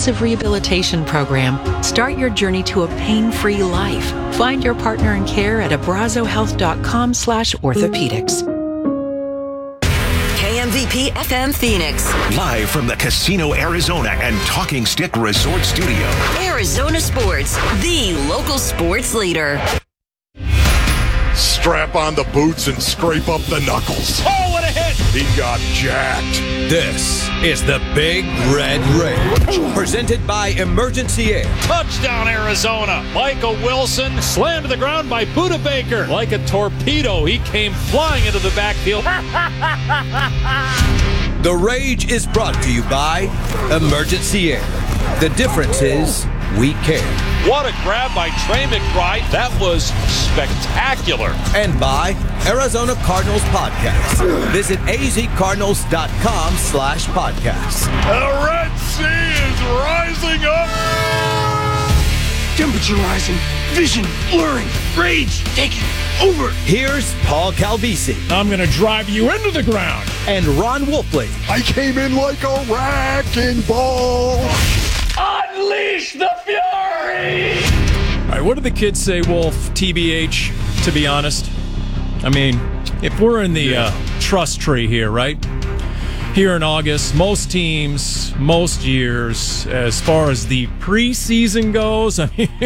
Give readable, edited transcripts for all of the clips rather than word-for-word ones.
comprehensive rehabilitation program. Start your journey to a pain-free life. Find your partner in care at abrazohealth.com/orthopedics. KMVP FM Phoenix. Live from the Casino Arizona and Talking Stick Resort Studio. Arizona Sports, the local sports leader. Strap on the boots and scrape up the knuckles. Oh, what a hit! He got jacked. This is the Big Red Rage, presented by Emergency Air. Touchdown, Arizona. Michael Wilson slammed to the ground by Budda Baker. Like a torpedo, he came flying into the backfield. The Rage is brought to you by Emergency Air. The difference is we care. What a grab by Trey McBride. That was spectacular. And by Arizona Cardinals Podcast. Visit azcardinals.com/podcast. The Red Sea is rising up. Temperature rising, vision blurring, rage taking over. Here's Paul Calvisi. I'm going to drive you into the ground. And Ron Wolfley. I came in like a wrecking ball. Unleash the fury! All right, what do the kids say, Wolf? TBH, to be honest? I mean, if we're in the trust tree here, right? Here in August, most teams, most years, as far as the preseason goes, I mean,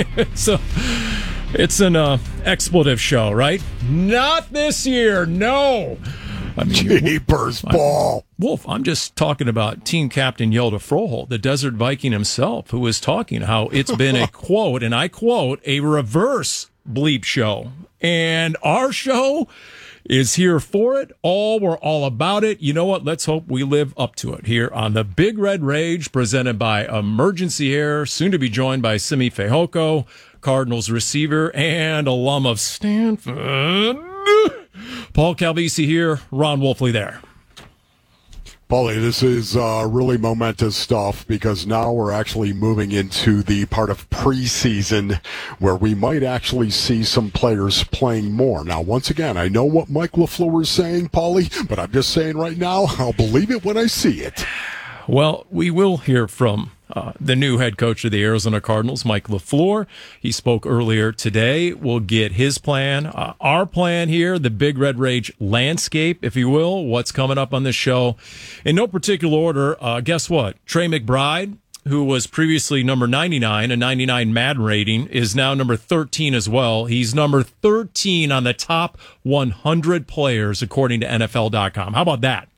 it's an expletive show, right? Not this year, no. I mean, Jeepers ball. Wolf, I'm just talking about team captain Yelda Froholt, the Desert Viking himself, who was talking how it's been a quote, and I quote, a reverse bleep show. And our show is here for it. We're all about it. You know what? Let's hope we live up to it here on the Big Red Rage, presented by Emergency Air, soon to be joined by Simi Fehoko, Cardinals receiver and alum of Stanford. Paul Calvisi here, Ron Wolfley there. Paulie, this is really momentous stuff because now we're actually moving into the part of preseason where we might actually see some players playing more. Now, once again, I know what Mike LaFleur is saying, Paulie, but I'm just saying right now, I'll believe it when I see it. Well, we will hear from the new head coach of the Arizona Cardinals, Mike LaFleur. He spoke earlier today. We'll get his plan, our plan here, the Big Red Rage landscape, if you will, what's coming up on this show. In no particular order, guess what? Trey McBride, who was previously number 99, a 99 Madden rating, is now number 13 as well. He's number 13 on the top 100 players, according to NFL.com. How about that?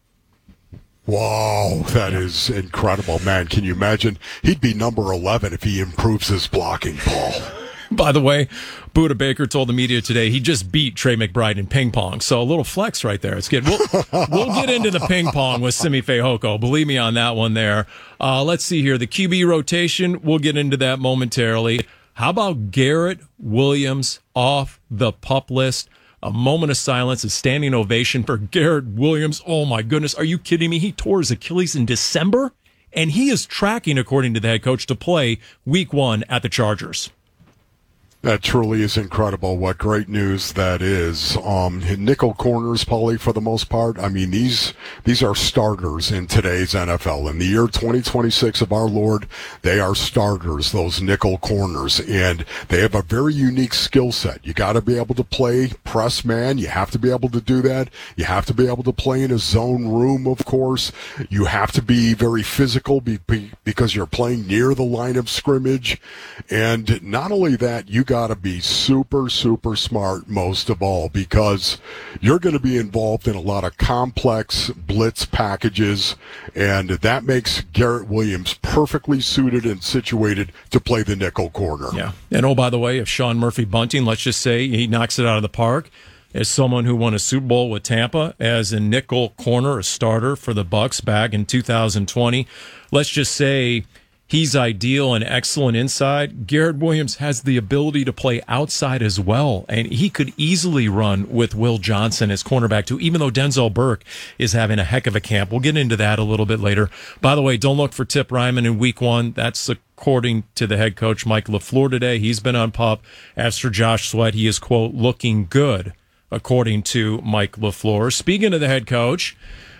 Wow, that is incredible, man. Can you imagine? He'd be number 11 if he improves his blocking, Paul. By the way, Budda Baker told the media today he just beat Trey McBride in ping pong. So a little flex right there. It's good. We'll get into the ping pong with Simi Fehoko. Believe me on that one there. Let's see here. The QB rotation, we'll get into that momentarily. How about Garrett Williams off the PUP list? A moment of silence, a standing ovation for Garrett Williams. Oh, my goodness. Are you kidding me? He tore his Achilles in December, and he is tracking, according to the head coach, to play week 1 at the Chargers. That truly is incredible. What great news that is. Nickel corners, Paulie, for the most part. I mean, these are starters in today's NFL. In the year 2026 of our Lord, they are starters, those nickel corners, and they have a very unique skill set. You got to be able to play press man. You have to be able to do that. You have to be able to play in a zone room, of course. You have to be very physical because you're playing near the line of scrimmage. And not only that, you got to be super, super smart most of all, because you're going to be involved in a lot of complex blitz packages, and that makes Garrett Williams perfectly suited and situated to play the nickel corner. Yeah. And oh, by the way, if Sean Murphy Bunting, let's just say he knocks it out of the park, as someone who won a Super Bowl with Tampa as a nickel corner, a starter for the Bucks back in 2020, let's just say he's ideal and excellent inside. Garrett Williams has the ability to play outside as well, and he could easily run with Will Johnson as cornerback too, even though Denzel Burke is having a heck of a camp. We'll get into that a little bit later. By the way, don't look for Tip Ryman in week 1. That's according to the head coach, Mike LaFleur, today. He's been on PUP. As for Josh Sweat, he is, quote, looking good, according to Mike LaFleur. Speaking of the head coach,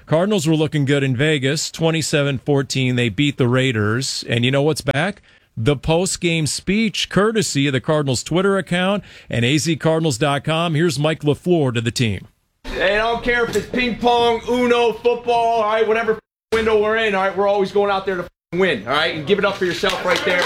Cardinals were looking good in Vegas, 27-14. They beat the Raiders. And you know what's back? The post-game speech, courtesy of the Cardinals Twitter account and azcardinals.com. Here's Mike LaFleur to the team. I don't care if it's ping pong, Uno, football, all right, whatever window we're in, all right, we're always going out there to win, all right? And give it up for yourself right there.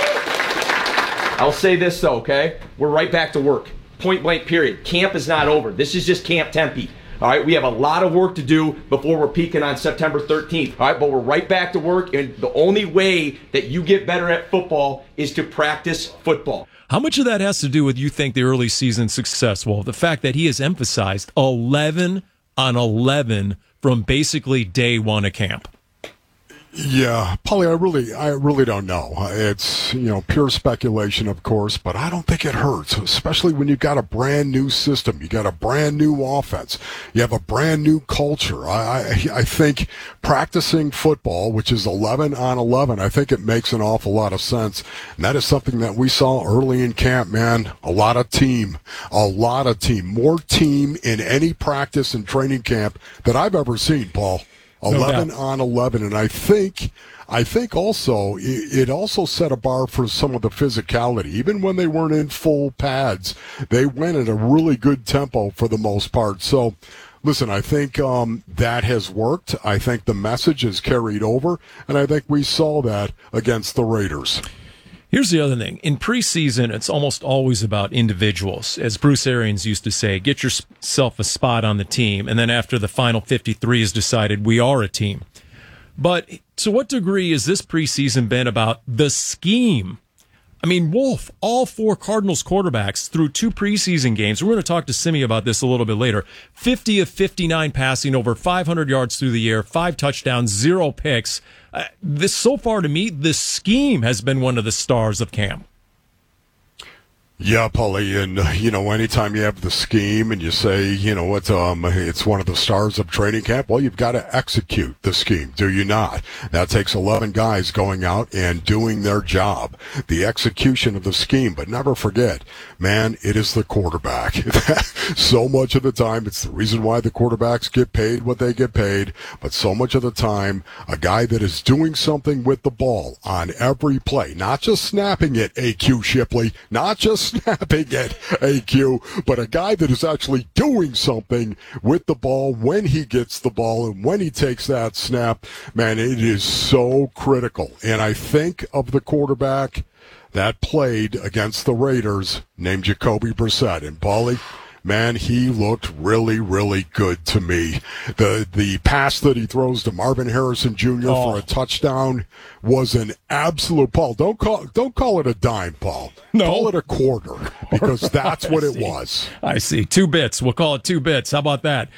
I'll say this, though, okay? We're right back to work. Point blank, period. Camp is not over. This is just Camp Tempe. All right, we have a lot of work to do before we're peaking on September 13th. All right, but we're right back to work, and the only way that you get better at football is to practice football. How much of that has to do with, you think, the early season success? Well, the fact that he has emphasized 11 on 11 from basically day one of camp. Yeah, Paulie, I really don't know. It's, pure speculation, of course, but I don't think it hurts, especially when you've got a brand new system. You got a brand new offense. You have a brand new culture. I think practicing football, which is 11 on 11, I think it makes an awful lot of sense. And that is something that we saw early in camp, man. A lot of team. More team in any practice and training camp that I've ever seen, Paul. 11 on 11, and I think also it also set a bar for some of the physicality. Even when they weren't in full pads, they went at a really good tempo for the most part. So, listen, I think that has worked. I think the message is carried over, and I think we saw that against the Raiders. Here's the other thing. In preseason, it's almost always about individuals. As Bruce Arians used to say, get yourself a spot on the team, and then after the final 53 is decided, we are a team. But to what degree has this preseason been about the scheme? I mean, Wolf, all four Cardinals quarterbacks through 2 preseason games, we're going to talk to Simi about this a little bit later, 50 of 59 passing, over 500 yards through the air, 5 touchdowns, 0 picks. This, so far to me, the scheme has been one of the stars of camp. Yeah, Paulie, and anytime you have the scheme and you say, it's one of the stars of training camp, well, you've got to execute the scheme, do you not? That takes 11 guys going out and doing their job, the execution of the scheme. But never forget, man, it is the quarterback. So much of the time, it's the reason why the quarterbacks get paid what they get paid, but so much of the time, a guy that is doing something with the ball on every play, not just snapping it, A.Q. Shipley, not just snapping it, AQ, but a guy that is actually doing something with the ball when he gets the ball and when he takes that snap, man, it is so critical. And I think of the quarterback that played against the Raiders named Jacoby Brissett. And Paulie, man, he looked really, really good to me. The pass that he throws to Marvin Harrison Jr. for a touchdown was an absolute, Paul, don't call it a dime, Paul. No. Call it a quarter, because that's what it was. I see. 2 bits. We'll call it 2 bits. How about that?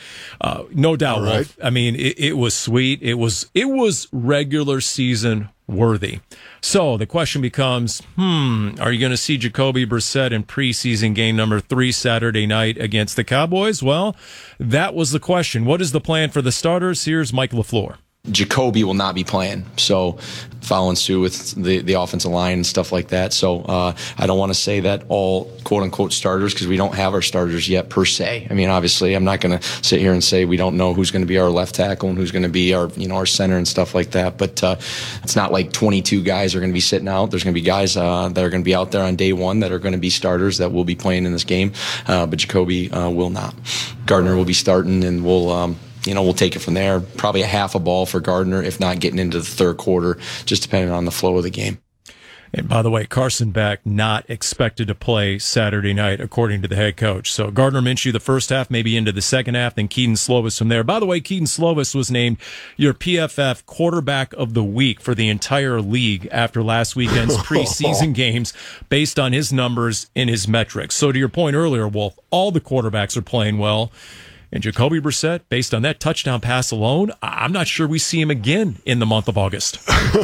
No doubt, right. Wolf. I mean, it was sweet. It was regular season worthy. So the question becomes, are you going to see Jacoby Brissett in preseason game number 3 Saturday night against the Cowboys? Well, that was the question. What is the plan for the starters? Here's Mike LaFleur. Jacoby will not be playing, so following suit with the offensive line and stuff like that. So I don't want to say that all quote-unquote starters, because we don't have our starters yet per se. I mean, obviously, I'm not going to sit here and say we don't know who's going to be our left tackle and who's going to be our center and stuff like that. But it's not like 22 guys are going to be sitting out. There's going to be guys that are going to be out there on day one that are going to be starters that will be playing in this game. But Jacoby will not. Gardner will be starting, and we'll take it from there. Probably a half a ball for Gardner, if not getting into the third quarter, just depending on the flow of the game. And by the way, Carson Beck not expected to play Saturday night, according to the head coach. So Gardner Minshew the first half, maybe into the second half, then Keaton Slovis from there. By the way, Keaton Slovis was named your PFF quarterback of the week for the entire league after last weekend's preseason games, based on his numbers and his metrics. So to your point earlier, Wolf, all the quarterbacks are playing well. And Jacoby Brissett, based on that touchdown pass alone, I'm not sure we see him again in the month of August.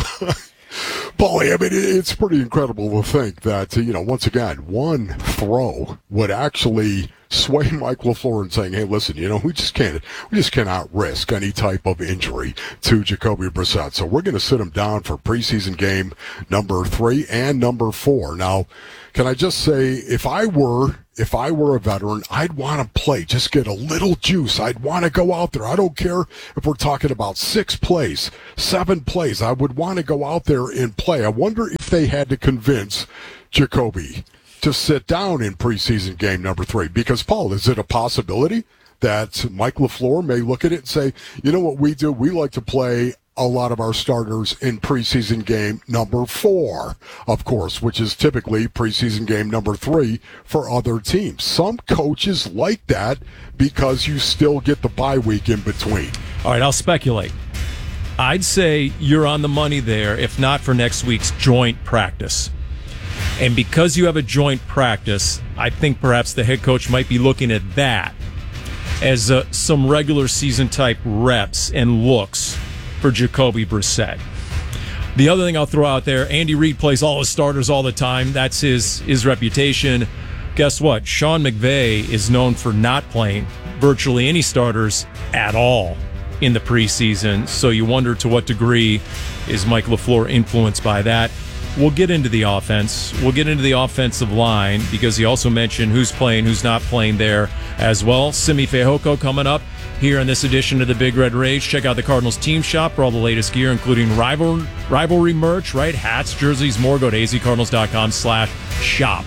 Paulie, I mean, it's pretty incredible to think that, once again, one throw would actually sway Mike LaFleur in saying, hey, listen, we just cannot risk any type of injury to Jacoby Brissett. So we're going to sit him down for preseason game number 3 and number 4. Now, can I just say, if I were if I were a veteran, I'd want to play, just get a little juice. I'd want to go out there. I don't care if we're talking about 6 plays, 7 plays. I would want to go out there and play. I wonder if they had to convince Jacoby to sit down in preseason game number 3. Because, Paul, is it a possibility that Mike LaFleur may look at it and say, you know what we do? We like to play a lot of our starters in preseason game number 4, of course, which is typically preseason game number 3 for other teams. Some coaches like that because you still get the bye week in between. All right, I'll speculate. I'd say you're on the money there, if not for next week's joint practice. And because you have a joint practice, I think perhaps the head coach might be looking at that as some regular season type reps and looks for Jacoby Brissett. The other thing I'll throw out there, Andy Reid plays all his starters all the time. That's his reputation. Guess what? Sean McVay is known for not playing virtually any starters at all in the preseason. So you wonder to what degree is Mike LaFleur influenced by that. We'll get into the offense. We'll get into the offensive line because he also mentioned who's playing, who's not playing there as well. Simi Fehoko coming up here in this edition of the Big Red Rage. Check out the Cardinals team shop for all the latest gear, including rivalry merch, right? Hats, jerseys, more. Go to azcardinals.com/shop.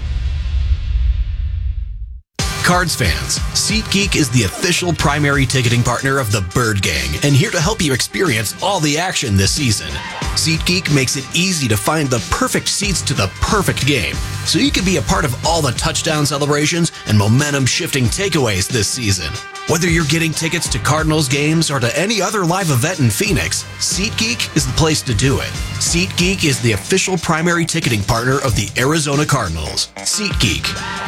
Cards fans, SeatGeek is the official primary ticketing partner of the Bird Gang and here to help you experience all the action this season. SeatGeek makes it easy to find the perfect seats to the perfect game, so you can be a part of all the touchdown celebrations and momentum-shifting takeaways this season. Whether you're getting tickets to Cardinals games or to any other live event in Phoenix, SeatGeek is the place to do it. SeatGeek is the official primary ticketing partner of the Arizona Cardinals. SeatGeek.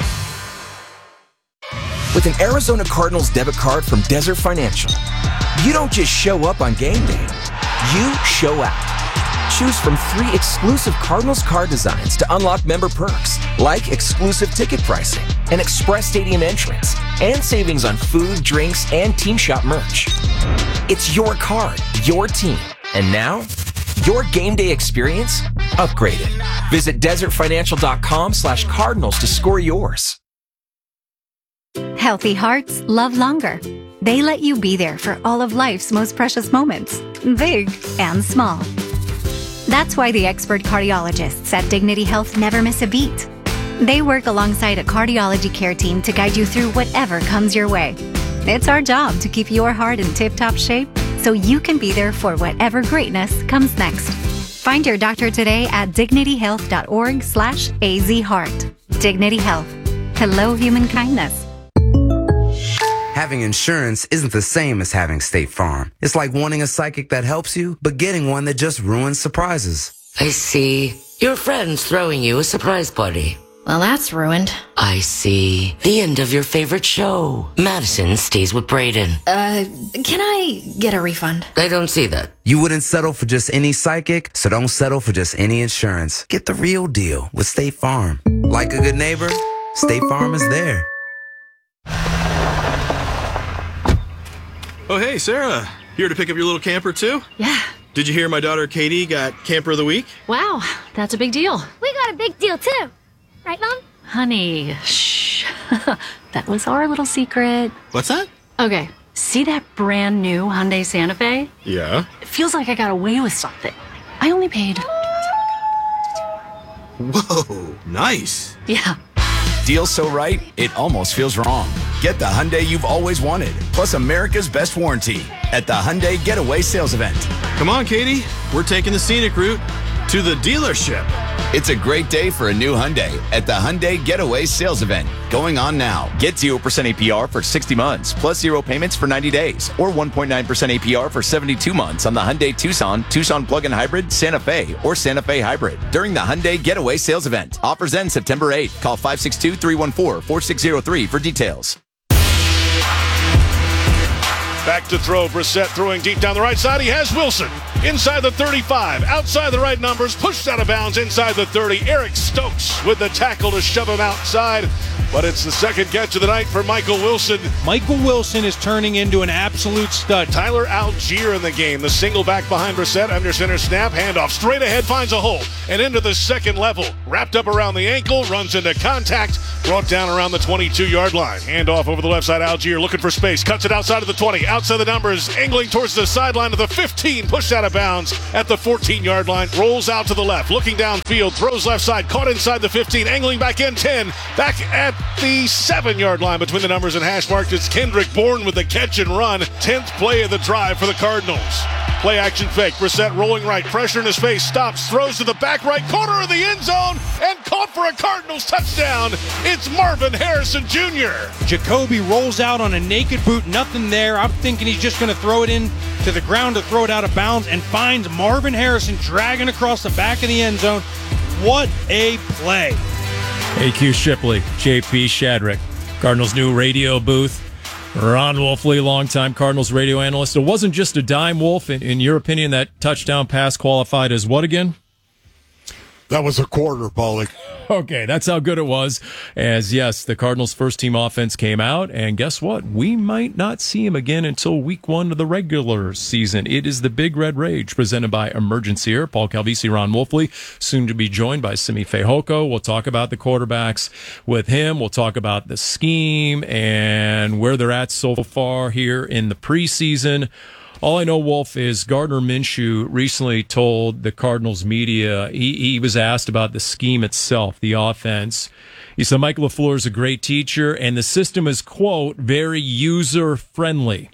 With an Arizona Cardinals debit card from Desert Financial, you don't just show up on game day, you show out. Choose from 3 exclusive Cardinals card designs to unlock member perks, like exclusive ticket pricing, an express stadium entrance, and savings on food, drinks, and team shop merch. It's your card, your team, and now, your game day experience upgraded. Visit desertfinancial.com/Cardinals to score yours. Healthy hearts love longer. They let you be there for all of life's most precious moments, big and small. That's why the expert cardiologists at Dignity Health never miss a beat. They work alongside a cardiology care team to guide you through whatever comes your way. It's our job to keep your heart in tip-top shape so you can be there for whatever greatness comes next. Find your doctor today at dignityhealth.org/azheart. Dignity Health. Hello, human kindness. Having insurance isn't the same as having State Farm. It's like wanting a psychic that helps you, but getting one that just ruins surprises. I see. Your friend's throwing you a surprise party. Well, that's ruined. I see. The end of your favorite show. Madison stays with Braden. Can I get a refund? I don't see that. You wouldn't settle for just any psychic, so don't settle for just any insurance. Get the real deal with State Farm. Like a good neighbor, State Farm is there. Oh, hey, Sarah. Here to pick up your little camper, too? Yeah. Did you hear my daughter Katie got Camper of the Week? Wow, that's a big deal. We got a big deal, too. Right, Mom? Honey, shh. That was our little secret. What's that? Okay, see that brand new Hyundai Santa Fe? Yeah. It feels like I got away with something. I only paid... Whoa, nice. Yeah. Deal so right, it almost feels wrong. Get the Hyundai you've always wanted, plus America's best warranty at the Hyundai Getaway Sales Event. Come on, Katie. We're taking the scenic route to the dealership. It's a great day for a new Hyundai at the Hyundai Getaway Sales Event. Going on now. Get 0% APR for 60 months, plus 0 payments for 90 days, or 1.9% APR for 72 months on the Hyundai Tucson, Tucson Plug-in Hybrid, Santa Fe, or Santa Fe Hybrid during the Hyundai Getaway Sales Event. Offers end September 8th. Call 562-314-4603 for details. Back to throw. Brissett throwing deep down the right side. He has Wilson inside the 35. Outside the right numbers. Pushed out of bounds inside the 30. Eric Stokes with the tackle to shove him outside. But it's the second catch of the night for Michael Wilson. Michael Wilson is turning into an absolute stud. Tyler Algier in the game. The single back behind Brissett. Under center snap. Handoff straight ahead. Finds a hole. And into the second level. Wrapped up around the ankle. Runs into contact. Brought down around the 22-yard line. Handoff over the left side. Algier looking for space. Cuts it outside of the 20. Outside the numbers. Angling towards the sideline of the 15. Pushed out of bounds at the 14-yard line. Rolls out to the left. Looking downfield. Throws left side. Caught inside the 15. Angling back in 10. Back at the 7-yard line between the numbers and hash marks. It's Kendrick Bourne with the catch and run. 10th play of the drive for the Cardinals. Play action fake. Brissett rolling right. Pressure in his face. Stops. Throws to the back right corner of the end zone. And caught for a Cardinals touchdown. It's Marvin Harrison Jr. Jacoby rolls out on a naked boot. Nothing there. I'm thinking he's just going to throw it in to the ground to throw it out of bounds, and finds Marvin Harrison dragging across the back of the end zone. What a play. AQ Shipley, JP Shadrick, Cardinals' new radio booth. Ron Wolfley, longtime Cardinals radio analyst. It wasn't just a dime, Wolf. In your opinion, that touchdown pass qualified as what again? That was a quarter, Paulie. Okay, that's how good it was. As, yes, the Cardinals' first-team offense came out, and guess what? We might not see him again until week 1 of the regular season. It is the Big Red Rage, presented by Emergency Air. Paul Calvisi, Ron Wolfley, soon to be joined by Simi Fehoko. We'll talk about the quarterbacks with him. We'll talk about the scheme and where they're at so far here in the preseason. All I know, Wolf, is Gardner Minshew recently told the Cardinals media, he was asked about the scheme itself, the offense. He said Michael LaFleur is a great teacher, and the system is, quote, very user-friendly.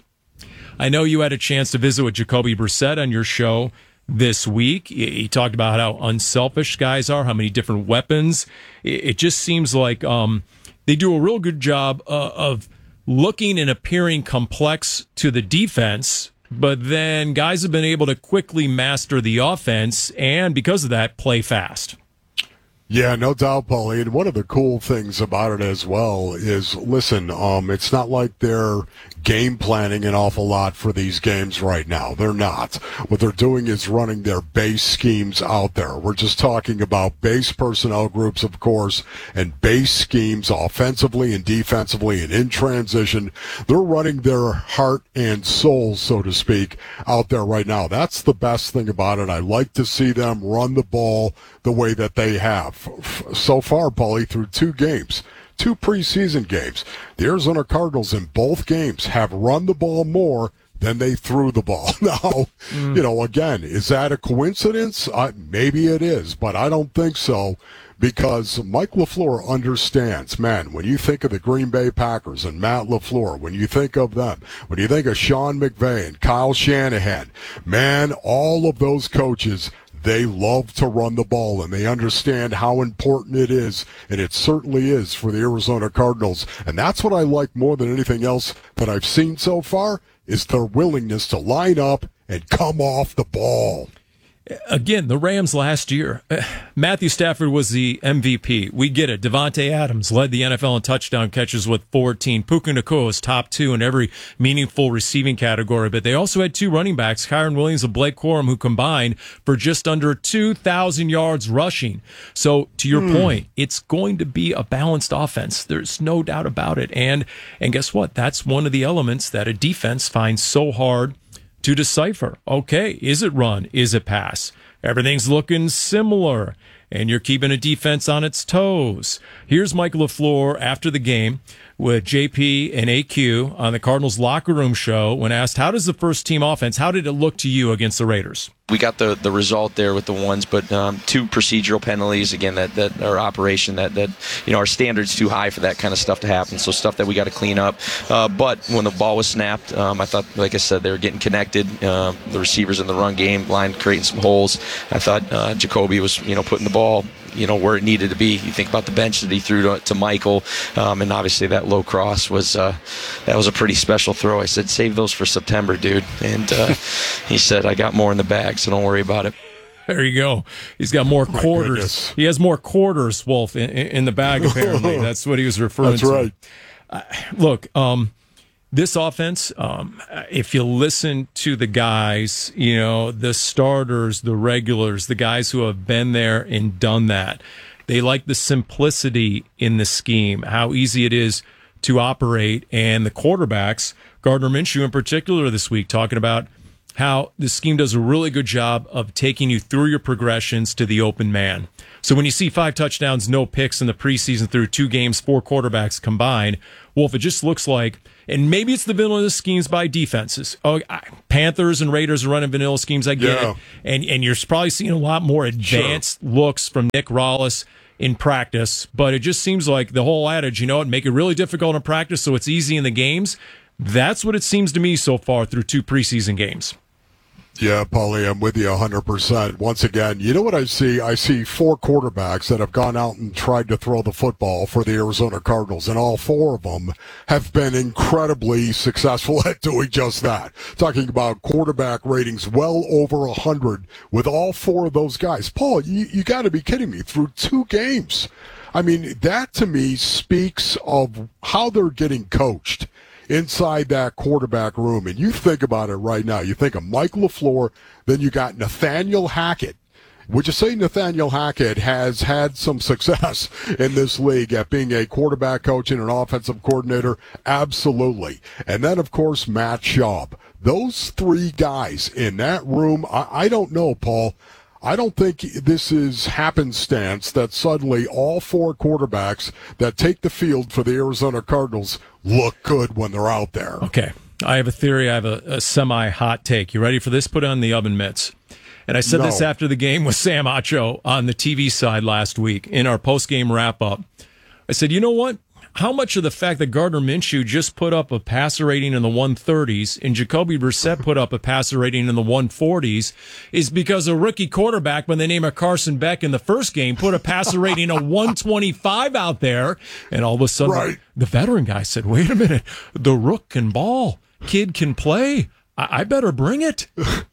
I know you had a chance to visit with Jacoby Brissett on your show this week. He talked about how unselfish guys are, how many different weapons. It just seems like they do a real good job of looking and appearing complex to the defense, but then guys have been able to quickly master the offense, and because of that, play fast. Yeah, no doubt, Paulie. And one of the cool things about it as well is, listen, it's not like they're game planning an awful lot for these games right now. They're not. What they're doing is running their base schemes out there. We're just talking about base personnel groups, of course, and base schemes offensively and defensively and in transition. They're running their heart and soul, so to speak, out there right now. That's the best thing about it. I like to see them run the ball the way that they have. So far, Paulie, through 2 games, 2 preseason games, the Arizona Cardinals in both games have run the ball more than they threw the ball. Now, you know, again, is that a coincidence? Maybe it is, but I don't think so, because Mike LaFleur understands, man, when you think of the Green Bay Packers and Matt LaFleur, when you think of them, when you think of Sean McVay and Kyle Shanahan, man, all of those coaches, they love to run the ball, and they understand how important it is, and it certainly is for the Arizona Cardinals. And that's what I like more than anything else that I've seen so far, is their willingness to line up and come off the ball. Again, the Rams last year, Matthew Stafford was the MVP. We get it. Devontae Adams led the NFL in touchdown catches with 14. Puka Nacua was top 2 in every meaningful receiving category. But they also had 2 running backs, Kyron Williams and Blake Corum, who combined for just under 2,000 yards rushing. So, to your point, it's going to be a balanced offense. There's no doubt about it. And guess what? That's one of the elements that a defense finds so hard to decipher. Okay, is it run? Is it pass? Everything's looking similar, and you're keeping a defense on its toes. Here's Mike LaFleur after the game with JP and AQ on the Cardinals locker room show when asked, how does the first team offense, how did it look to you against the Raiders? We got the result there with the ones, but 2 procedural penalties, again, that our operation, that you know, our standard's too high for that kind of stuff to happen, so stuff that we got to clean up. But when the ball was snapped, I thought, like I said, they were getting connected. The receivers in the run game line creating some holes. I thought Jacoby was, you know, putting the ball, you know, where it needed to be. You think about the bench that he threw to Michael, and obviously that low cross was that was a pretty special throw. I said, save those for September, dude. And he said, I got more in the bag, so don't worry about it. There you go. He's got more quarters. Goodness. He has more quarters, Wolf, in the bag, apparently. That's what he was referring to. That's right. Look, this offense, if you listen to the guys, the starters, the regulars, the guys who have been there and done that, they like the simplicity in the scheme, how easy it is to operate. And the quarterbacks, Gardner Minshew in particular this week, talking about how the scheme does a really good job of taking you through your progressions to the open man. So when you see 5 touchdowns, no picks in the preseason through 2 games, 4 quarterbacks combined, well, if it just looks like, and maybe it's the vanilla schemes by defenses. Panthers and Raiders are running vanilla schemes, I get it. And you're probably seeing a lot more advanced looks from Nick Rallis in practice, but it just seems like the whole adage, make it really difficult in practice so it's easy in the games. That's what it seems to me so far through 2 preseason games. Yeah, Paulie, I'm with you 100%. Once again, you know what I see? I see 4 quarterbacks that have gone out and tried to throw the football for the Arizona Cardinals, and all 4 of them have been incredibly successful at doing just that. Talking about quarterback ratings well over 100 with all 4 of those guys. Paul, you got to be kidding me. Through 2 games. I mean, that to me speaks of how they're getting coached inside that quarterback room. And you think about it right now. You think of Mike LaFleur, then you got Nathaniel Hackett. Would you say Nathaniel Hackett has had some success in this league at being a quarterback coach and an offensive coordinator? Absolutely. And then, of course, Matt Schaub. Those 3 guys in that room, I don't know, Paul. I don't think this is happenstance that suddenly all 4 quarterbacks that take the field for the Arizona Cardinals look good when they're out there. Okay. I have a theory. I have a semi-hot take. You ready for this? Put on the oven mitts. And I said this after the game with Sam Acho on the TV side last week in our post-game wrap-up. I said, you know what? How much of the fact that Gardner Minshew just put up a passer rating in the 130s and Jacoby Brissett put up a passer rating in the 140s is because a rookie quarterback, when they name a Carson Beck in the first game, put a passer rating of 125 out there, and all of a sudden the veteran guy said, wait a minute, the rook can ball, kid can play, I better bring it.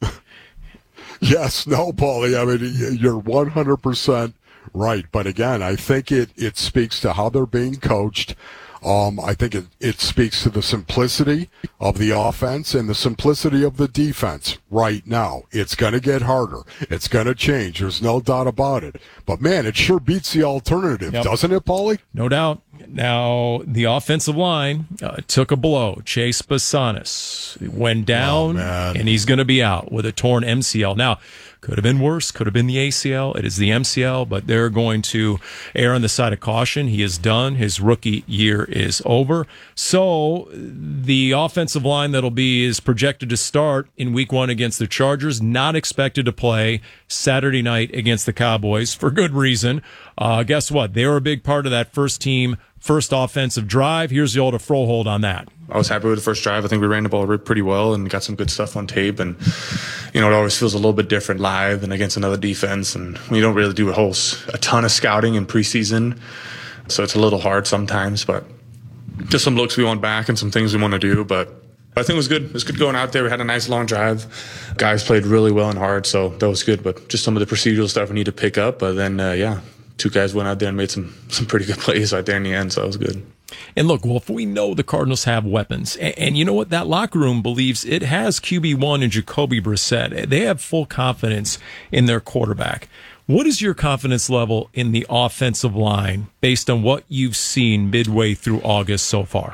Yes, no, Paulie, I mean, you're 100% right. But again, I think it speaks to how they're being coached. I think it speaks to the simplicity of the offense and the simplicity of the defense right now. It's going to get harder. It's going to change. There's no doubt about it. But, man, it sure beats the alternative, doesn't it, Paulie? No doubt. Now, the offensive line took a blow. Chase Basanis went down, and he's going to be out with a torn MCL. Now, could have been worse. Could have been the ACL. It is the MCL, but they're going to err on the side of caution. He is done. His rookie year is over. So the offensive line is projected to start in week 1 against the Chargers, not expected to play Saturday night against the Cowboys for good reason. Guess what? They were a big part of that first offensive drive. Here's the old Frohold on that. I was happy with the first drive. I think we ran the ball pretty well and got some good stuff on tape. And, it always feels a little bit different live than against another defense. And we don't really do a ton of scouting in preseason. So it's a little hard sometimes. But just some looks we want back and some things we want to do. But I think it was good. It was good going out there. We had a nice long drive. Guys played really well and hard, so that was good. But just some of the procedural stuff we need to pick up. But then, 2 guys went out there and made some pretty good plays right there in the end, so that was good. And look, Wolf, we know the Cardinals have weapons. And you know what? That locker room believes it has QB1 and Jacoby Brissett. They have full confidence in their quarterback. What is your confidence level in the offensive line based on what you've seen midway through August so far?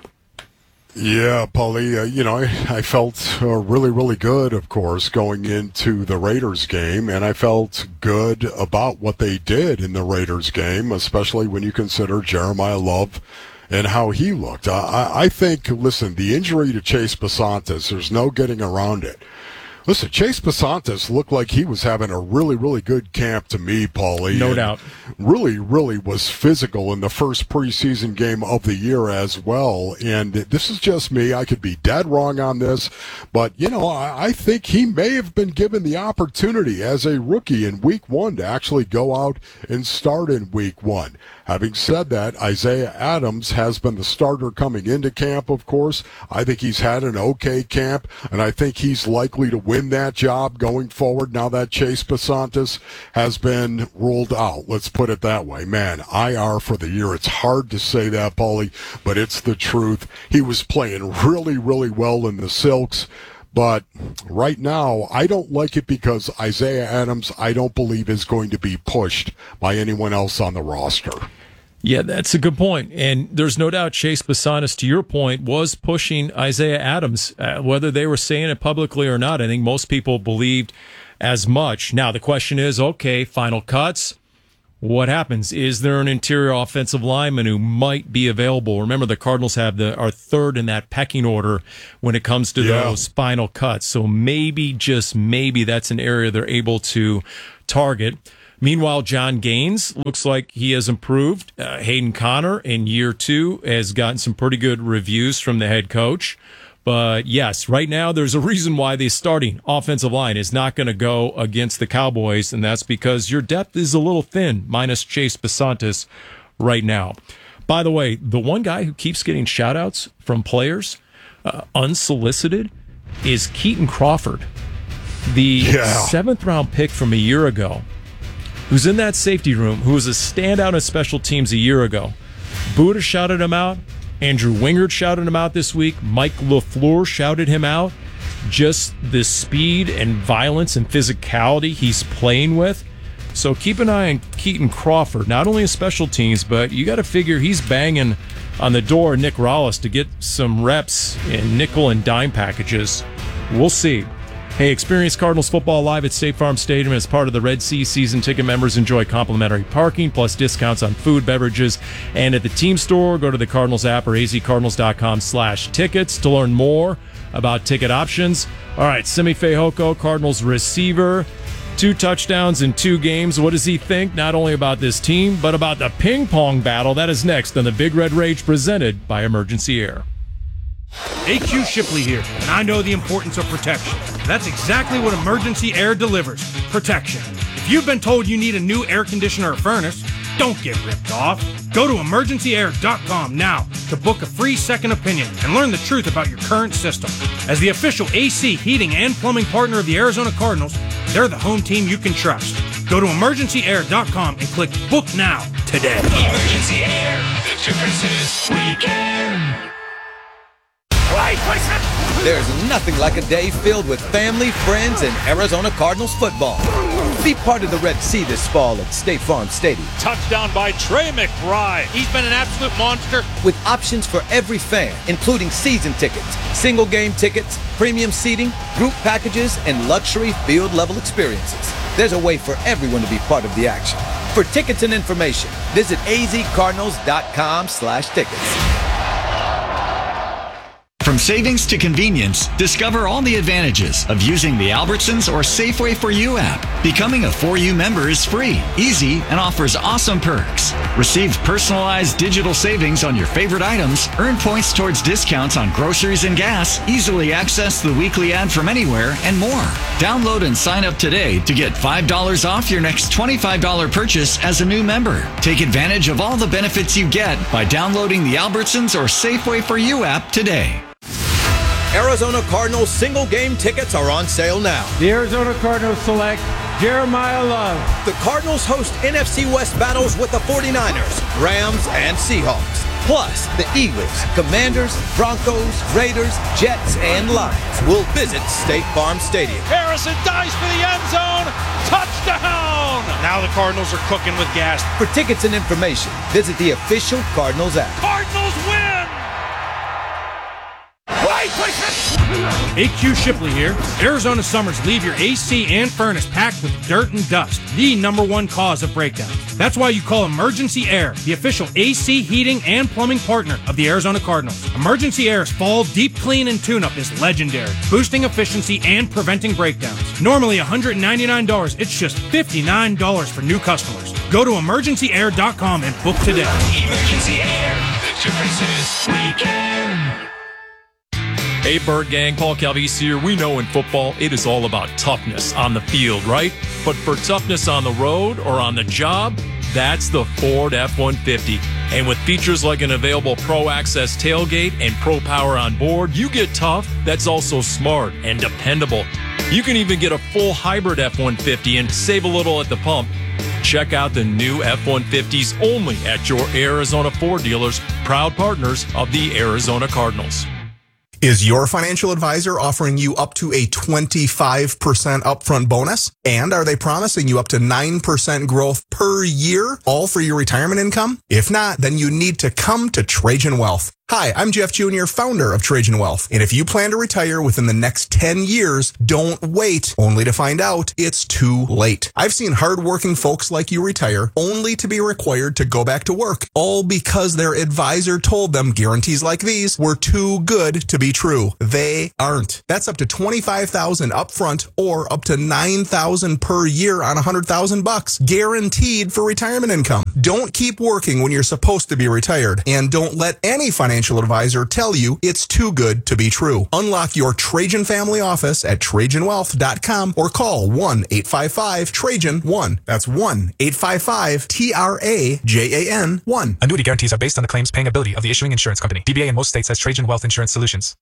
Yeah, Paulie, I felt really, really good, of course, going into the Raiders game, and I felt good about what they did in the Raiders game, especially when you consider Jeremiah Love and how he looked. I think, listen, the injury to Chase Basantis, there's no getting around it. Listen, Chase Basantis looked like he was having a really, really good camp to me, Paulie. No doubt. Really, really was physical in the first preseason game of the year as well. And this is just me. I could be dead wrong on this. But, I think he may have been given the opportunity as a rookie in week 1 to actually go out and start in week 1. Having said that, Isaiah Adams has been the starter coming into camp, of course. I think he's had an okay camp, and I think he's likely to win win that job going forward now that Chase Basantis has been ruled out. Let's put it that way. Man, IR for the year. It's hard to say that, Paulie, but it's the truth. He was playing really, really well in the Silks. But right now, I don't like it because Isaiah Adams, I don't believe, is going to be pushed by anyone else on the roster. Yeah, that's a good point. And there's no doubt Chase Basantis, to your point, was pushing Isaiah Adams, whether they were saying it publicly or not. I think most people believed as much. Now, the question is, okay, final cuts. What happens? Is there an interior offensive lineman who might be available? Remember, the Cardinals are third in that pecking order when it comes to those final cuts. So maybe, just maybe, that's an area they're able to target. Meanwhile, John Gaines looks like he has improved. Hayden Connor in year 2 has gotten some pretty good reviews from the head coach. But yes, right now there's a reason why the starting offensive line is not going to go against the Cowboys, and that's because your depth is a little thin, minus Chase Basantis right now. By the way, the one guy who keeps getting shout-outs from players, unsolicited, is Keaton Crawford, the 7th-round pick from a year ago, who's in that safety room, who was a standout in special teams a year ago. Buddha shouted him out. Andrew Wingard shouted him out this week. Mike LaFleur shouted him out. Just the speed and violence and physicality he's playing with. So keep an eye on Keaton Crawford, not only in special teams, but you got to figure he's banging on the door of Nick Rallis to get some reps in nickel and dime packages. We'll see. Hey, experience Cardinals football live at State Farm Stadium as part of the Red Sea season. Ticket members enjoy complimentary parking plus discounts on food, beverages, and at the team store. Go to the Cardinals app or azcardinals.com/tickets to learn more about ticket options. All right, Simi Fehoko, Cardinals receiver, 2 touchdowns in 2 games. What does he think not only about this team, but about the ping pong battle that is next on the Big Red Rage presented by Emergency Air? AQ Shipley here, and I know the importance of protection. That's exactly what Emergency Air delivers, protection. If you've been told you need a new air conditioner or furnace, don't get ripped off. Go to emergencyair.com now to book a free second opinion and learn the truth about your current system. As the official AC, heating, and plumbing partner of the Arizona Cardinals, they're the home team you can trust. Go to emergencyair.com and click Book Now today. Emergency Air, the difference is we care. There's nothing like a day filled with family, friends, and Arizona Cardinals football. Be part of the Red Sea this fall at State Farm Stadium. Touchdown by Trey McBride. He's been an absolute monster. With options for every fan, including season tickets, single game tickets, premium seating, group packages, and luxury field-level experiences. There's a way for everyone to be part of the action. For tickets and information, visit azcardinals.com/tickets. From savings to convenience, discover all the advantages of using the Albertsons or Safeway For You app. Becoming a For You member is free, easy, and offers awesome perks. Receive personalized digital savings on your favorite items, earn points towards discounts on groceries and gas, easily access the weekly ad from anywhere, and more. Download and sign up today to get $5 off your next $25 purchase as a new member. Take advantage of all the benefits you get by downloading the Albertsons or Safeway For You app today. Arizona Cardinals single game tickets are on sale now. The Arizona Cardinals select Jeremiah Love. The Cardinals host NFC West battles with the 49ers, Rams, and Seahawks. Plus, the Eagles, Commanders, Broncos, Raiders, Jets, and Lions will visit State Farm Stadium. Harrison dives for the end zone. Touchdown! Now the Cardinals are cooking with gas. For tickets and information, visit the official Cardinals app. Cardinals win! AQ Shipley here. Arizona summers leave your AC and furnace packed with dirt and dust, the #1 cause of breakdowns. That's why you call Emergency Air, the official AC, heating, and plumbing partner of the Arizona Cardinals. Emergency Air's fall deep clean and tune-up is legendary, boosting efficiency and preventing breakdowns. Normally $199, it's just $59 for new customers. Go to emergencyair.com and book today. Emergency Air, the difference is we care. Hey, Bird Gang, Paul Calvisi here. We know in football, it is all about toughness on the field, right? But for toughness on the road or on the job, that's the Ford F-150. And with features like an available Pro Access tailgate and Pro Power on board, you get tough that's also smart and dependable. You can even get a full hybrid F-150 and save a little at the pump. Check out the new F-150s only at your Arizona Ford dealers, proud partners of the Arizona Cardinals. Is your financial advisor offering you up to a 25% upfront bonus? And are they promising you up to 9% growth per year, all for your retirement income? If not, then you need to come to Trajan Wealth. Hi, I'm Jeff Jr., founder of Trajan Wealth. And if you plan to retire within the next 10 years, don't wait only to find out it's too late. I've seen hardworking folks like you retire only to be required to go back to work, all because their advisor told them guarantees like these were too good to be true. They aren't. That's up to $25,000 upfront or up to $9,000 per year on $100,000 guaranteed for retirement income. Don't keep working when you're supposed to be retired, and don't let any financial advisor tell you it's too good to be true. Unlock your Trajan family office at TrajanWealth.com or call 1-855-TRAJAN-1. That's 1-855-TRAJAN-1. Annuity guarantees are based on the claims paying ability of the issuing insurance company. DBA in most states has Trajan Wealth Insurance Solutions.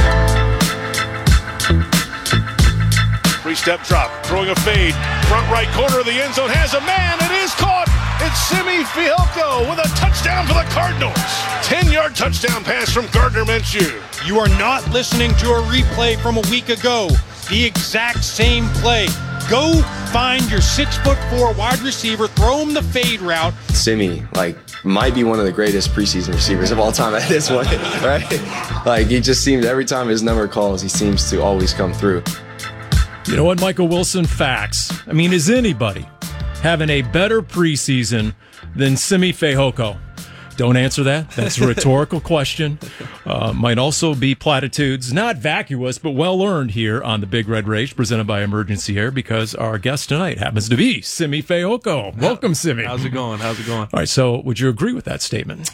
Three-step drop, throwing a fade. Front right corner of the end zone has a man. It is caught. It's Simi Fehoko with a touchdown for the Cardinals. 10-yard touchdown pass from Gardner Minshew. You are not listening to a replay from a week ago. The exact same play. Go find your 6'4" wide receiver, throw him the fade route. Simi, might be one of the greatest preseason receivers of all time at this point, right? He just seems, every time his number calls, he seems to always come through. You know what, Michael Wilson? Facts. I mean, is anybody having a better preseason than Simi Fehoko? Don't answer that. That's a rhetorical question. Might also be platitudes, not vacuous, but well-earned here on the Big Red Rage, presented by Emergency Air, because our guest tonight happens to be Simi Fehoko. Welcome, Simi. How's it going? All right, so would you agree with that statement?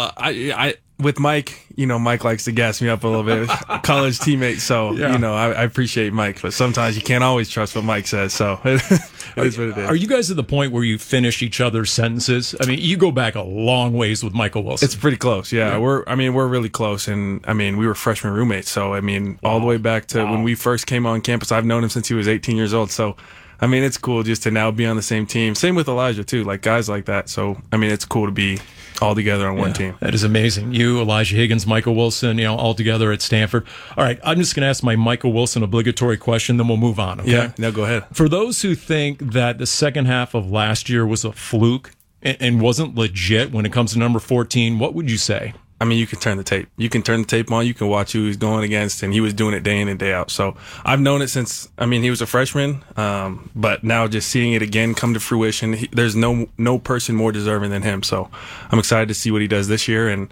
With Mike, Mike likes to gas me up a little bit, college teammate. So, Yeah. I appreciate Mike, but sometimes you can't always trust what Mike says. So it is what it is. Are you guys at the point where you finish each other's sentences? I mean, you go back a long ways with Michael Wilson. It's pretty close. Yeah. We're really close. And we were freshman roommates. So, all the way back to when we first came on campus. I've known him since he was 18 years old. So, it's cool just to now be on the same team. Same with Elijah too, guys like that. So, it's cool to be all together on one team. That is amazing. You, Elijah Higgins, Michael Wilson, all together at Stanford. All right, I'm just going to ask my Michael Wilson obligatory question, then we'll move on, okay? Yeah, no, go ahead. For those who think that the second half of last year was a fluke and wasn't legit when it comes to number 14, what would you say? You can turn the tape. You can turn the tape on. You can watch who he's going against, and he was doing it day in and day out. So I've known it since, he was a freshman, but now just seeing it again come to fruition, there's no person more deserving than him. So I'm excited to see what he does this year, and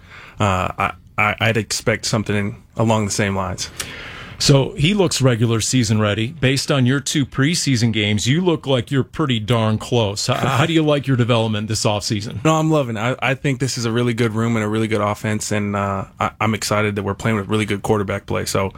I'd expect something along the same lines. So he looks regular season ready. Based on your 2 preseason games, you look like you're pretty darn close. How do you like your development this offseason? No, I'm loving it. I think this is a really good room and a really good offense, and I'm excited that we're playing with really good quarterback play. So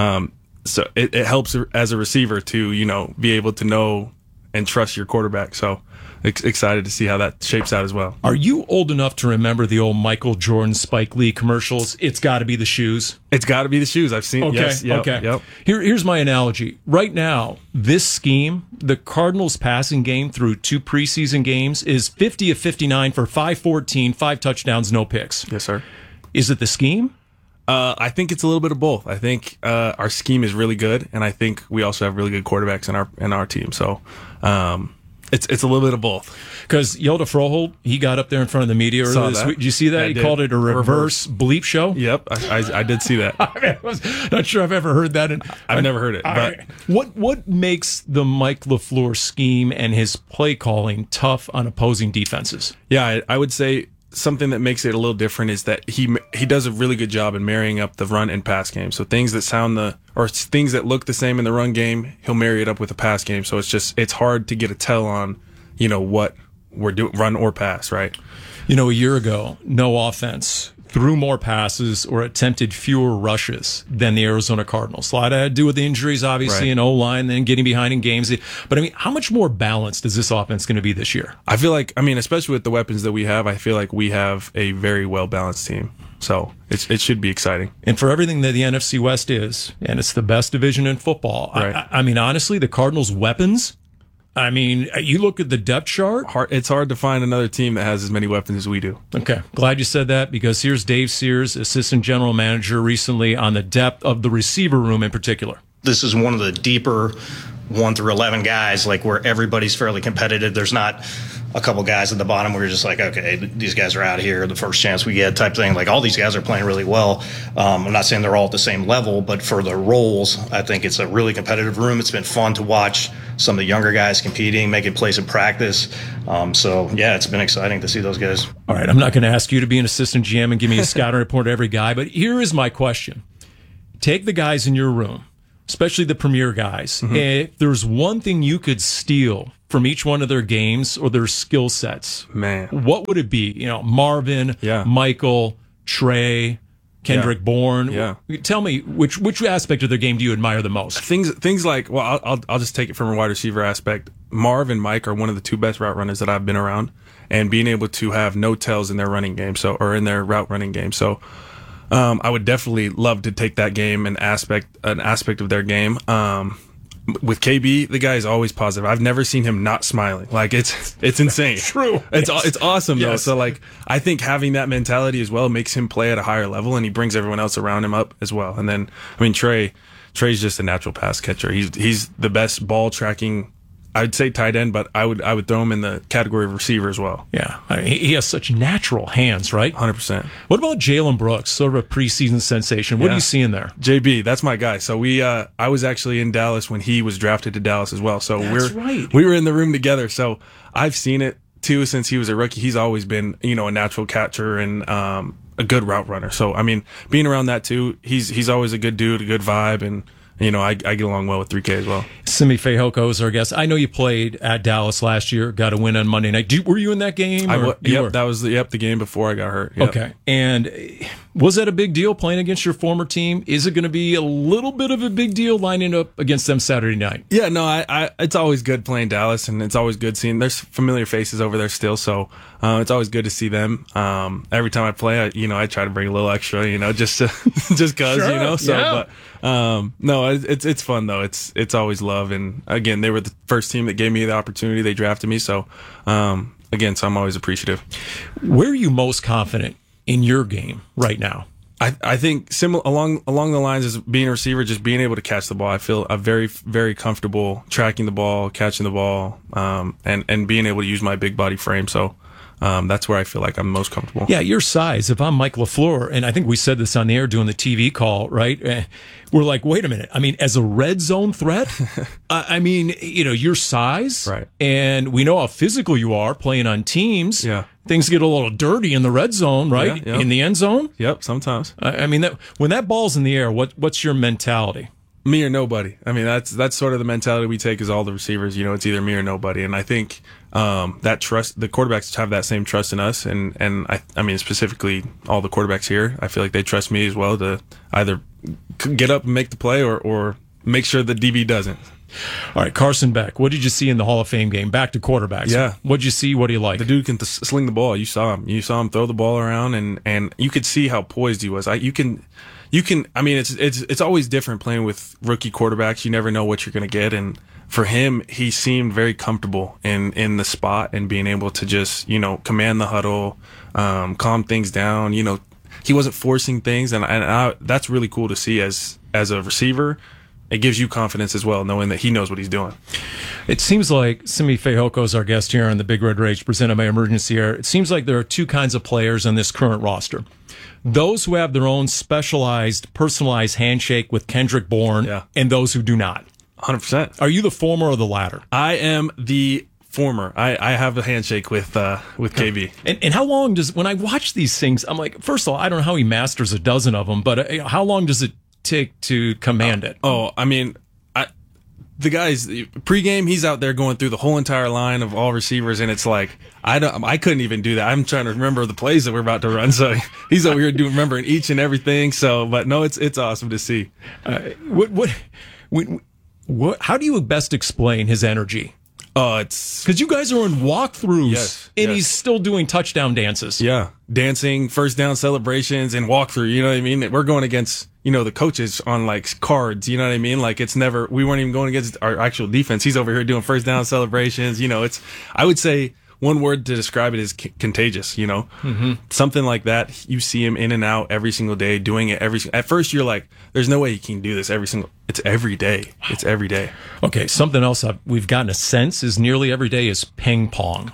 it helps as a receiver to, be able to know and trust your quarterback. So excited to see how that shapes out as well. Are you old enough to remember the old Michael Jordan, Spike Lee commercials? It's got to be the shoes. It's got to be the shoes. I've seen. Okay, yes, yep, okay. Yep. Here's my analogy. Right now, this scheme, the Cardinals' passing game through 2 preseason games is 50 of 59 for 514, 5 touchdowns, no picks. Yes, sir. Is it the scheme? I think it's a little bit of both. I think our scheme is really good, and I think we also have really good quarterbacks in our team. So. It's a little bit of both. Because Yoda Froholt, he got up there in front of the media earlier this week. Did you see that? He called it a reverse bleep show. Yep, I did see that. I was not sure I've ever heard that. I've never heard it. But what makes the Mike LaFleur scheme and his play calling tough on opposing defenses? Yeah, I would say something that makes it a little different is that he does a really good job in marrying up the run and pass game. So things that things that look the same in the run game, he'll marry it up with the pass game. So it's hard to get a tell on, what we're doing, run or pass, right? A year ago, no offense threw more passes or attempted fewer rushes than the Arizona Cardinals. A lot had to do with the injuries, obviously, in O-line, then getting behind in games. But, I mean, how much more balanced is this offense going to be this year? I feel like, I mean, especially with the weapons that we have, I feel like we have a very well-balanced team. So it should be exciting. And for everything that the NFC West is, and it's the best division in football, Right. I mean, honestly, the Cardinals' weapons, I mean, you look at the depth chart. It's hard to find another team that has as many weapons as we do. Okay. Glad you said that, because here's Dave Sears, assistant general manager, recently on the depth of the receiver room in particular. This is one of the deeper 1 through 11 guys, like where everybody's fairly competitive. There's not a couple guys at the bottom where you're just like, okay, these guys are out here the first chance we get type thing. Like, all these guys are playing really well. I'm not saying they're all at the same level, but for the roles, I think it's a really competitive room. It's been fun to watch some of the younger guys competing, making plays in practice. So, yeah, it's been exciting to see those guys. All right, I'm not going to ask you to be an assistant GM and give me a scouting report of every guy, but here is my question. Take the guys in your room, especially the premier guys. Mm-hmm. If there's one thing you could steal from each one of their games or their skill sets, man, what would it be? You know, Marvin, Michael, Trey, Kendrick Bourne. Yeah. Tell me, which aspect of their game do you admire the most? Things like, well, I'll just take it from a wide receiver aspect. Marv and Mike are one of the two best route runners that I've been around, and being able to have no tells in their running game, or in their route running game. So I would definitely love to take that game and an aspect of their game. With KB, the guy is always positive. I've never seen him not smiling. Like, it's insane. True. It's awesome though. Yes. So like, I think having that mentality as well makes him play at a higher level, and he brings everyone else around him up as well. And then, I mean, Trey's just a natural pass catcher. He's the best ball tracking, I'd say tight end, but I would throw him in the category of receiver as well. Yeah, I mean, he has such natural hands, right? 100%. What about Jalen Brooks, sort of a preseason sensation? What are you seeing there? JB, that's my guy. So I was actually in Dallas when he was drafted to Dallas as well. So we were in the room together. So I've seen it too since he was a rookie. He's always been, a natural catcher and a good route runner. So I mean, being around that too, he's always a good dude, a good vibe, and I get along well with 3K as well. Simi Fehoko is our guest. I know you played at Dallas last year, got a win on Monday night. Were you in that game? That was the game before I got hurt. Yep. Okay. And was that a big deal playing against your former team? Is it going to be a little bit of a big deal lining up against them Saturday night? Yeah, no, it's always good playing Dallas, and it's always good seeing there's familiar faces over there still. So it's always good to see them. Every time I play, I try to bring a little extra, just cause, Sure. So, yeah. but no, it's fun though. It's always love, and again, they were the first team that gave me the opportunity. They drafted me, so so I'm always appreciative. Where are you most confident in your game right now? I think similar along the lines as being a receiver, just being able to catch the ball. I feel I'm very, very comfortable tracking the ball, catching the ball, and being able to use my big body frame. So that's where I feel like I'm most comfortable. Yeah, your size. If I'm Mike LaFleur, and I think we said this on the air doing the TV call, right? We're like, wait a minute. I mean, as a red zone threat, I mean, your size, right? And we know how physical you are playing on teams. Yeah. Things get a little dirty in the red zone, right? Yeah, yep. In the end zone. Yep, sometimes. I mean, when that ball's in the air, what's your mentality? Me or nobody. I mean, that's sort of the mentality we take as all the receivers. It's either me or nobody. And I think that trust, the quarterbacks have that same trust in us. And I mean, specifically all the quarterbacks here, I feel like they trust me as well to either get up and make the play or make sure the DB doesn't. All right, Carson Beck, what did you see in the Hall of Fame game? Back to quarterbacks. Yeah. What did you see? What do you like? The dude can sling the ball. You saw him. You saw him throw the ball around, and you could see how poised he was. You can. I mean, it's always different playing with rookie quarterbacks. You never know what you're going to get, and for him, he seemed very comfortable in the spot and being able to just command the huddle, calm things down. He wasn't forcing things, and that's really cool to see as a receiver. It gives you confidence as well, knowing that he knows what he's doing. It seems like Simi Fehoko is our guest here on the Big Red Rage presented by Emergency Air. It seems like there are two kinds of players on this current roster. Those who have their own specialized, personalized handshake with Kendrick Bourne, and those who do not. 100%. Are you the former or the latter? I am the former. I have a handshake with KB. And how long when I watch these things, I'm like, first of all, I don't know how he masters a dozen of them, but how long does it take to command it? I mean, the guys pregame, he's out there going through the whole entire line of all receivers, and it's like I couldn't even do that. I'm trying to remember the plays that we're about to run, so he's over here remembering each and everything. So, but no, it's awesome to see. How do you best explain his energy? It's because you guys are in walkthroughs, and he's still doing touchdown dances. Yeah, dancing, first down celebrations, and walkthrough. You know what I mean? We're going against the coaches on like cards. You know what I mean? Like we weren't even going against our actual defense. He's over here doing first down celebrations. I would say one word to describe it is contagious. Something like that. You see him in and out every single day, doing it at first you're like, there's no way he can do this it's every day. It's every day. Okay, something else we've gotten a sense is nearly every day is ping pong.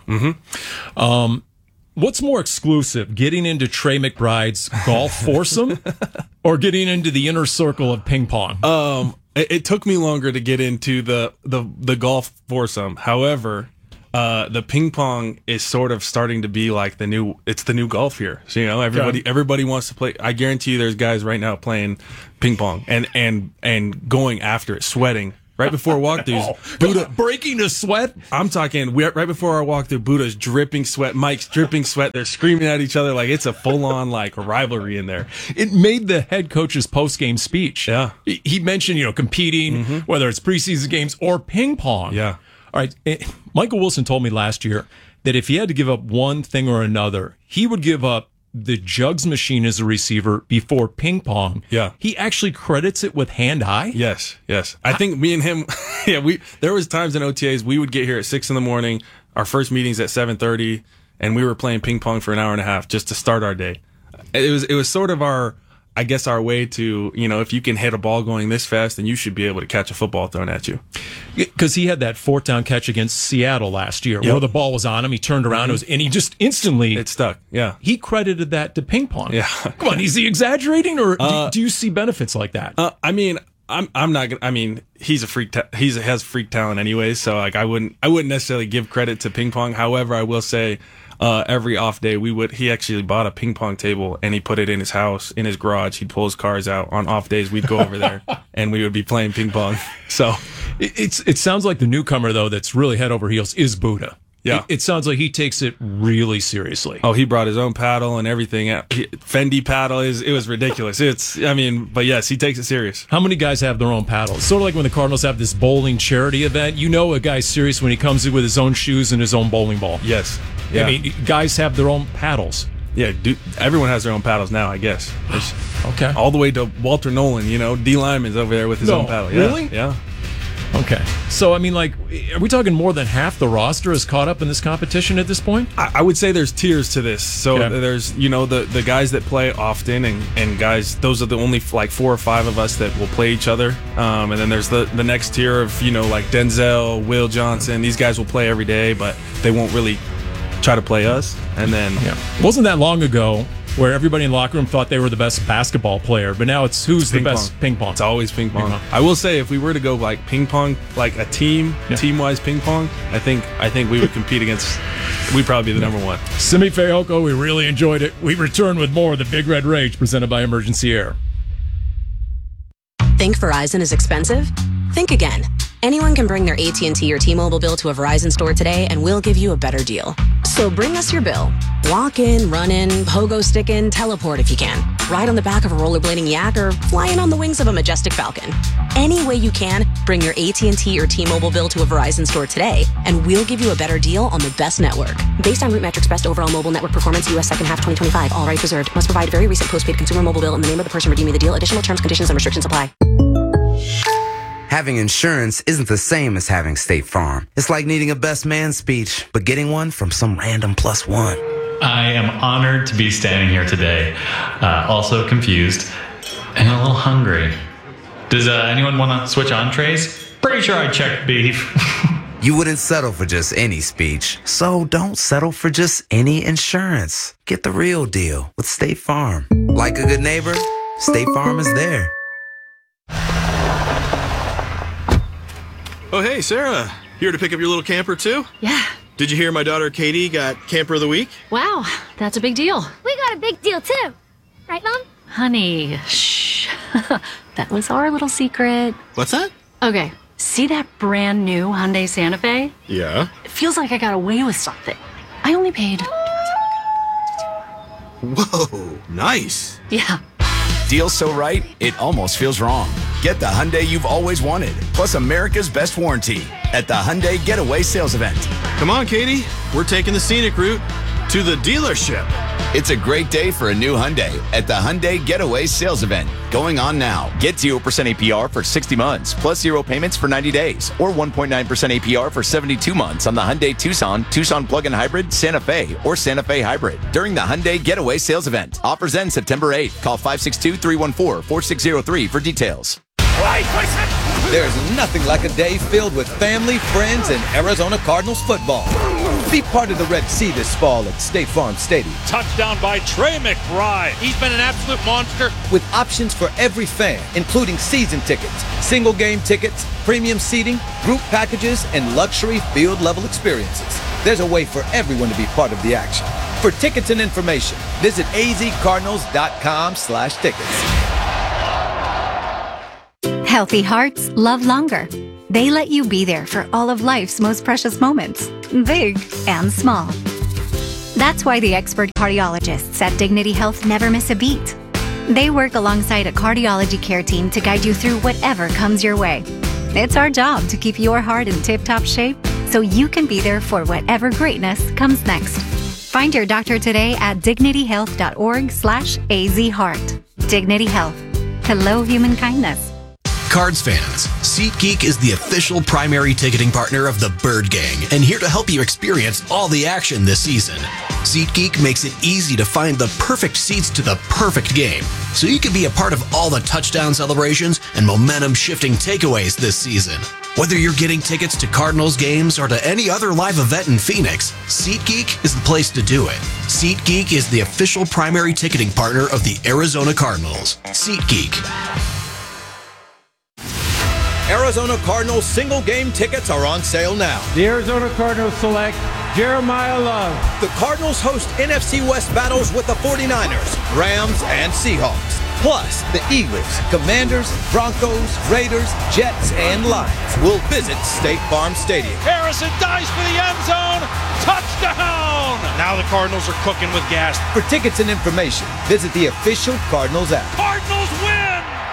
What's more exclusive, getting into Trey McBride's golf foursome or getting into the inner circle of ping pong? It took me longer to get into the golf foursome. However, the ping pong is sort of starting to be like the new golf here. So, everybody wants to play. I guarantee you there's guys right now playing ping pong and going after it, sweating. Right before walkthroughs, Buddha breaking a sweat. I'm talking right before our walkthrough, Buddha's dripping sweat, Mike's dripping sweat. They're screaming at each other like it's a full-on like rivalry in there. It made the head coach's post-game speech. Yeah, he mentioned competing, whether it's preseason games or ping pong. Yeah. All right. Michael Wilson told me last year that if he had to give up one thing or another, he would give up the jugs machine as a receiver before ping pong. Yeah. He actually credits it with hand-eye. Yes. I think me and him, there was times in OTAs we would get here at 6 a.m. Our first meeting's at 7:30, and we were playing ping pong for an hour and a half just to start our day. It was sort of our way to, if you can hit a ball going this fast, then you should be able to catch a football thrown at you. Because he had that fourth down catch against Seattle last year where the ball was on him. He turned around and he just instantly... It stuck, yeah. He credited that to ping pong. Yeah. Come on, is he exaggerating or do you see benefits like that? I'm not gonna. He's a freak. He has freak talent anyway. So like, I wouldn't necessarily give credit to ping pong. However, I will say, every off day he actually bought a ping pong table and he put it in his house, in his garage. He'd pull his cars out on off days. We'd go over there and we would be playing ping pong. So it sounds like the newcomer though that's really head over heels is Buddha. Yeah, it sounds like he takes it really seriously. Oh, he brought his own paddle and everything. Fendi paddle it was ridiculous. But yes, he takes it serious. How many guys have their own paddles? Sort of like when the Cardinals have this bowling charity event. A guy's serious when he comes in with his own shoes and his own bowling ball. Yes. Yeah. Guys have their own paddles. Yeah, everyone has their own paddles now, I guess. Okay. All the way to Walter Nolan, D. Lyman's over there with his own paddle. Yeah. Really? Yeah. Okay. So, are we talking more than half the roster is caught up in this competition at this point? I would say there's tiers to this. So there's, the guys that play often and guys, those are the only like 4 or 5 of us that will play each other. And then there's the next tier of, like Denzel, Will Johnson. These guys will play every day, but they won't really try to play us. And then... Yeah. It wasn't that long ago where everybody in the locker room thought they were the best basketball player, but now it's who's the best ping pong. It's always ping pong. I will say, if we were to go like ping pong, like a team-wise ping pong, I think we would compete against. We'd probably be the number one. Simi Fehoko, we really enjoyed it. We return with more of the Big Red Rage presented by Emergency Air. Think Verizon is expensive? Think again. Anyone can bring their AT&T or T-Mobile bill to a Verizon store today and we'll give you a better deal. So bring us your bill. Walk in, run in, pogo stick in, teleport if you can. Ride on the back of a rollerblading yak or fly in on the wings of a majestic falcon. Any way you can, bring your AT&T or T-Mobile bill to a Verizon store today and we'll give you a better deal on the best network. Based on RootMetrics Best Overall Mobile Network Performance, U.S. second half 2025. All rights reserved. Must provide very recent postpaid consumer mobile bill in the name of the person redeeming the deal. Additional terms, conditions, and restrictions apply. Having insurance isn't the same as having State Farm. It's like needing a best man speech, but getting one from some random +1. I am honored to be standing here today, also confused and a little hungry. Does anyone want to switch entrees? Pretty sure I checked beef. You wouldn't settle for just any speech, so don't settle for just any insurance. Get the real deal with State Farm. Like a good neighbor, State Farm is there. Oh, hey, Sarah. Here to pick up your little camper, too? Yeah. Did you hear my daughter Katie got Camper of the Week? Wow, that's a big deal. We got a big deal, too. Right, Mom? Honey, shh. That was our little secret. What's that? Okay, See that brand new Hyundai Santa Fe? Yeah. It feels like I got away with something. I only paid. Whoa, nice. Yeah. Deal so right, it almost feels wrong. Get the Hyundai you've always wanted, plus America's best warranty at the Hyundai Getaway Sales Event. Come on, Katie. We're taking the scenic route to the dealership. It's a great day for a new Hyundai at the Hyundai Getaway Sales Event. Going on now. Get 0% APR for 60 months, plus 0 payments for 90 days, or 1.9% APR for 72 months on the Hyundai Tucson, Tucson Plug-in Hybrid, Santa Fe, or Santa Fe Hybrid during the Hyundai Getaway Sales Event. Offers end September 8th. Call 562-314-4603 for details. There's nothing like a day filled with family, friends, and Arizona Cardinals football. Be part of the Red Sea this fall at State Farm Stadium. Touchdown by Trey McBride. He's been an absolute monster. With options for every fan, including season tickets, single game tickets, premium seating, group packages, and luxury field-level experiences. There's a way for everyone to be part of the action. For tickets and information, visit azcardinals.com/tickets. Healthy hearts love longer. They let you be there for all of life's most precious moments, big and small. That's why the expert cardiologists at Dignity Health never miss a beat. They work alongside a cardiology care team to guide you through whatever comes your way. It's our job to keep your heart in tip-top shape so you can be there for whatever greatness comes next. Find your doctor today at dignityhealth.org/azheart. Dignity Health. Hello, human kindness. Cards fans, SeatGeek is the official primary ticketing partner of the Bird Gang and here to help you experience all the action this season. SeatGeek makes it easy to find the perfect seats to the perfect game, so you can be a part of all the touchdown celebrations and momentum-shifting takeaways this season. Whether you're getting tickets to Cardinals games or to any other live event in Phoenix, SeatGeek is the place to do it. SeatGeek is the official primary ticketing partner of the Arizona Cardinals. SeatGeek. Arizona Cardinals single game tickets are on sale now. The Arizona Cardinals select Jeremiah Love. The Cardinals host NFC West battles with the 49ers, Rams, and Seahawks. Plus, the Eagles, Commanders, Broncos, Raiders, Jets, and Lions will visit State Farm Stadium. Harrison dives for the end zone. Touchdown! Now the Cardinals are cooking with gas. For tickets and information, visit the official Cardinals app. Cardinals win!